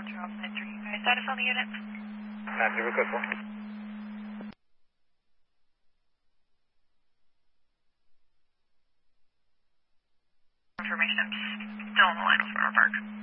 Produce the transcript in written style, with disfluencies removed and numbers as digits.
Charles 93. You guys status on the unit? 90, good one. Information, I'm still on the line with Farmer Park.